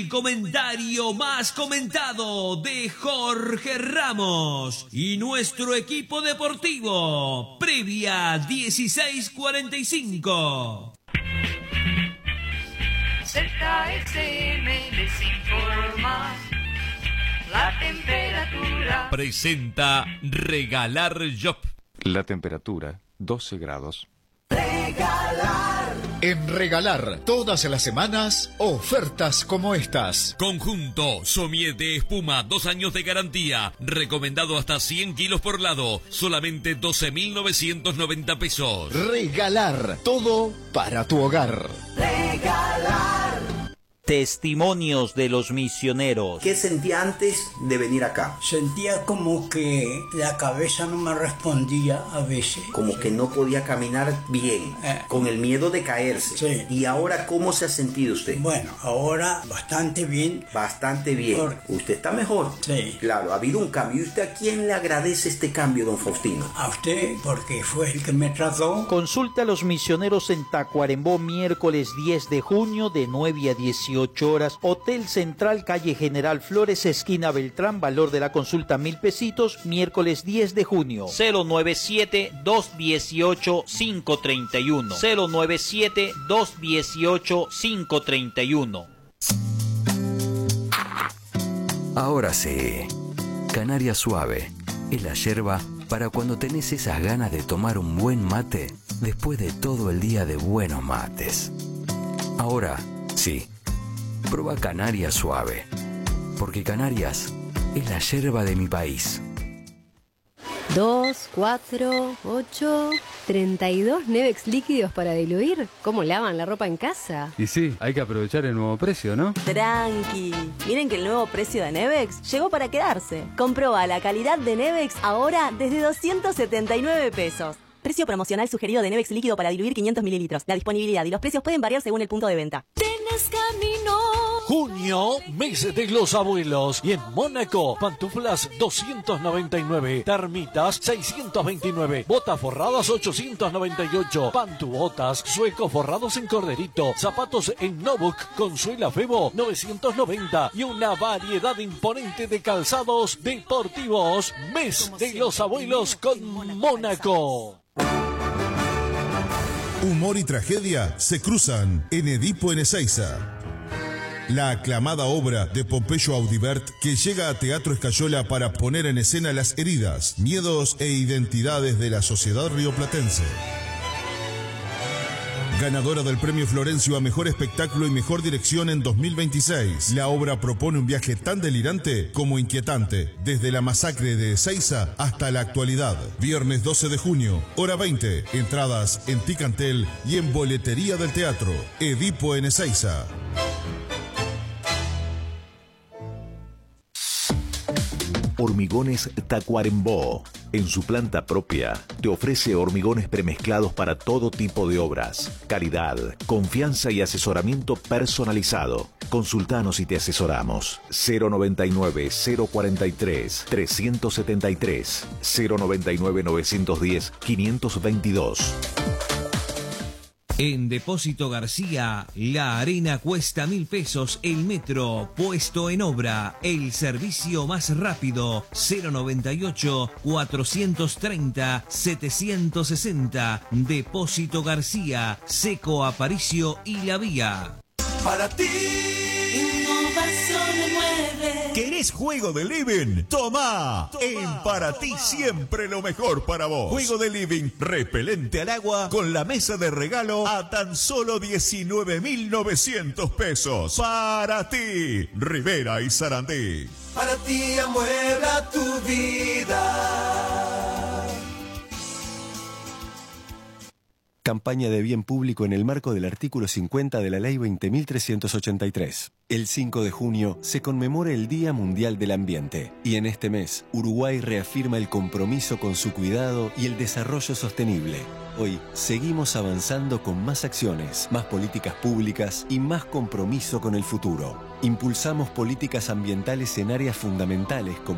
el comentario más comentado de Jorge Ramos y nuestro equipo deportivo. Previa 16:45. ZFM les informa la temperatura. Presenta Regalar Job. La temperatura, 12 grados. En Regalar, todas las semanas, ofertas como estas. Conjunto Somier de espuma, 2 años de garantía. Recomendado hasta 100 kilos por lado. Solamente 12.990 pesos. Regalar, todo para tu hogar. Testimonios de los misioneros. ¿Qué sentía antes de venir acá? Sentía como que la cabeza no me respondía a veces. Como que no podía caminar bien, con el miedo de caerse. Sí. ¿Y ahora cómo se ha sentido usted? Bueno, ahora bastante bien. Bastante bien. ¿Usted está mejor? Sí. Claro, ha habido un cambio. ¿Y usted a quién le agradece este cambio, don Faustino? A usted, porque fue el que me trató. Consulta a los misioneros en Tacuarembó, miércoles 10 de junio de 9 a 18 horas. Hotel Central, calle General Flores, esquina Beltrán. Valor de la consulta 1,000 pesitos. Miércoles 10 de junio. 097-218-531. 097-218-531. Ahora sí, Canaria Suave es la yerba para cuando tenés esas ganas de tomar un buen mate después de todo el día de buenos mates. Ahora sí, prueba Canaria Suave, porque Canarias es la yerba de mi país. 2, 4, 8, 32 Nevex líquidos para diluir. ¿Cómo lavan la ropa en casa? Y sí, hay que aprovechar el nuevo precio, ¿no? Tranqui. Miren que el nuevo precio de Nevex llegó para quedarse. Comproba la calidad de Nevex ahora desde 279 pesos. Precio promocional sugerido de Nevex líquido para diluir 500 mililitros. La disponibilidad y los precios pueden variar según el punto de venta. Tenés camino. Junio, mes de los abuelos. Y en Mónaco, pantuflas 299, termitas 629, botas forradas 898, pantubotas, suecos forrados en corderito, zapatos en Nobuk con suela Febo 990 y una variedad imponente de calzados deportivos. Mes de los abuelos con Mónaco. Humor y tragedia se cruzan en Edipo en Ezeiza. La aclamada obra de Pompeyo Audibert que llega a Teatro Escayola para poner en escena las heridas, miedos e identidades de la sociedad rioplatense. Ganadora del Premio Florencio a Mejor Espectáculo y Mejor Dirección en 2026, la obra propone un viaje tan delirante como inquietante, desde la masacre de Ezeiza hasta la actualidad. Viernes 12 de junio, hora 20, entradas en Ticantel y en Boletería del Teatro. Edipo en Ezeiza. Hormigones Tacuarembó. En su planta propia, te ofrece hormigones premezclados para todo tipo de obras. Calidad, confianza y asesoramiento personalizado. Consultanos y te asesoramos. 099-043-373. 099-910-522. En Depósito García, la arena cuesta 1.000 pesos, el metro puesto en obra, el servicio más rápido, 098-430-760, Depósito García, Seco Aparicio y La Vía. Para ti, Innovación 9. ¿Querés juego de living? ¡Toma! En Para Ti siempre lo mejor para vos. Juego de living repelente al agua con la mesa de regalo a tan solo 19.900 pesos. Para Ti, Rivera y Sarandí. Para ti amuebla tu vida. Campaña de bien público en el marco del artículo 50 de la Ley 20.383. El 5 de junio se conmemora el Día Mundial del Ambiente y en este mes Uruguay reafirma el compromiso con su cuidado y el desarrollo sostenible. Hoy seguimos avanzando con más acciones, más políticas públicas y más compromiso con el futuro. Impulsamos políticas ambientales en áreas fundamentales como